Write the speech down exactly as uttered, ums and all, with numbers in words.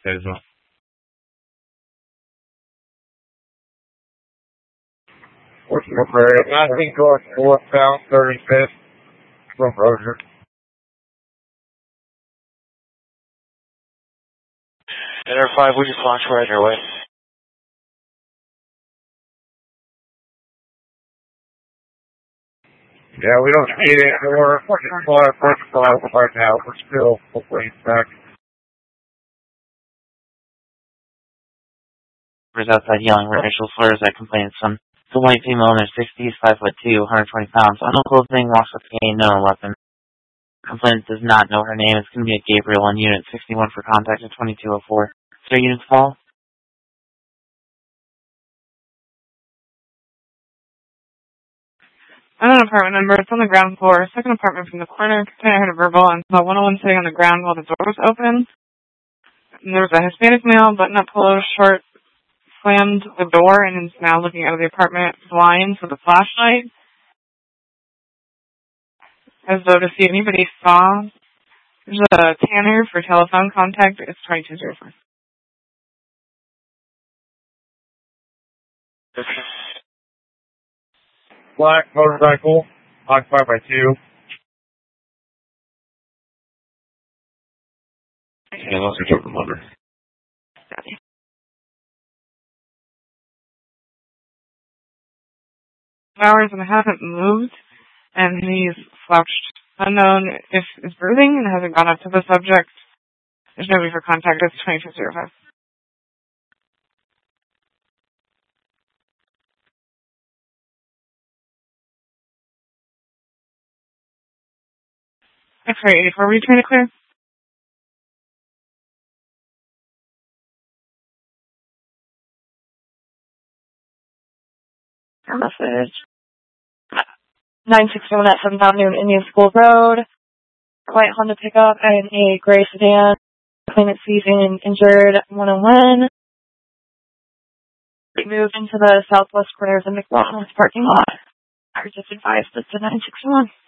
There's no. What's the prayer? I think going northbound thirty-fifth from Roger. Enter five, we just launched right your way. Yeah, we don't need it. We're right now. We're still way back. Was outside yelling racial slurs at complainants from the white female in their sixties, five foot two, one hundred twenty pounds, unknown clothing, walks with cane, no weapon. Complainant does not know her name. It's going to be at Gabriel on Unit sixty-one for contact at twenty-two oh four. Is there units call? Unknown apartment number. It's on the ground floor. Second apartment from the corner. I heard a verbal and saw one oh one sitting on the ground while the door was open. And there was a Hispanic male, button-up polo, short, slammed the door and is now looking out of the apartment blinds with a flashlight as though to see if anybody saw. There's a Tanner for telephone contact. It's twenty-two oh four. Black motorcycle, occupied by two. Yeah, let's go to the mother. Hours and hasn't moved, and he's slouched. Unknown if is breathing and hasn't gone up to the subject. There's nobody for contact. It's twenty-two oh five. X-ray eighty-four, were you trying to clear? Our message. nine sixty-one at seventh Avenue, Indian School Road. White Honda pickup and a gray sedan. Claimant seizing injured one oh one. Moved into the southwest corner of the McDonald's parking lot. I was just advised it's a nine sixty-one.